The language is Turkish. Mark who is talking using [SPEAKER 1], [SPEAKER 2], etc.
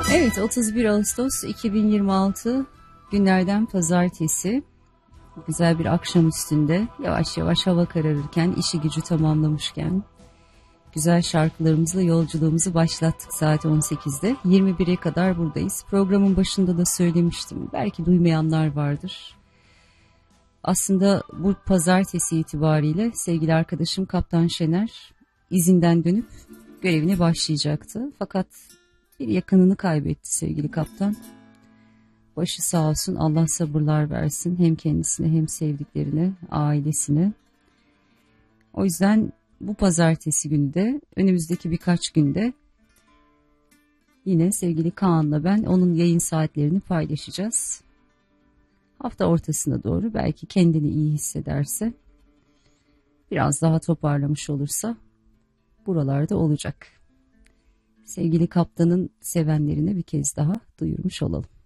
[SPEAKER 1] Evet, 31 Ağustos 2026 günlerden pazartesi. Güzel bir akşam üstünde yavaş yavaş hava kararırken, işi gücü tamamlamışken güzel şarkılarımızla yolculuğumuzu başlattık saat 18'de. 21'e kadar buradayız. Programın başında da söylemiştim. Belki duymayanlar vardır. Aslında bu pazartesi itibariyle sevgili arkadaşım Kaptan Şener izinden dönüp görevine başlayacaktı. Fakat bir yakınını kaybetti sevgili kaptan. Başı sağ olsun, Allah sabırlar versin hem kendisine hem sevdiklerine, ailesine. O yüzden bu pazartesi günü de önümüzdeki birkaç günde yine sevgili Kaan'la ben onun yayın saatlerini paylaşacağız. Hafta ortasına doğru belki kendini iyi hissederse, biraz daha toparlamış olursa buralarda olacak. Sevgili kaptanın sevenlerine bir kez daha duyurmuş olalım.